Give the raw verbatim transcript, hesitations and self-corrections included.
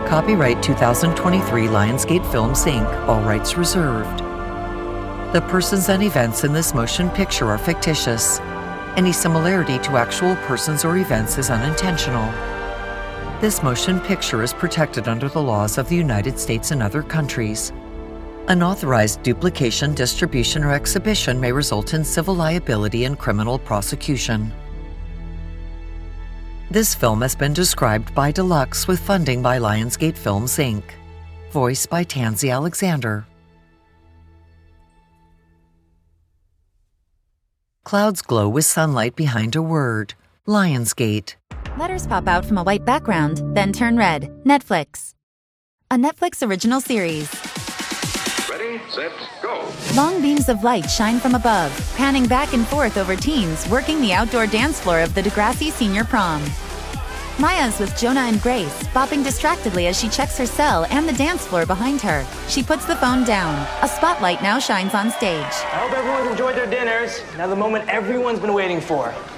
Copyright two thousand twenty-three Lionsgate Films, Incorporated. All rights reserved. The persons and events in this motion picture are fictitious. Any similarity to actual persons or events is unintentional. This motion picture is protected under the laws of the United States and other countries. Unauthorized duplication, distribution, or exhibition may result in civil liability and criminal prosecution. This film has been described by Deluxe with funding by Lionsgate Films, Incorporated. Voiced by Tansy Alexander. Clouds glow with sunlight behind a word. Lionsgate. Letters pop out from a white background, then turn red. Netflix. A Netflix original series. Ready, set, go. Long beams of light shine from above, panning back and forth over teens working the outdoor dance floor of the Degrassi Senior Prom. Maya's with Jonah and Grace, bopping distractedly as she checks her cell and the dance floor behind her. She puts the phone down. A spotlight now shines on stage. I hope everyone's enjoyed their dinners. Now the moment everyone's been waiting for.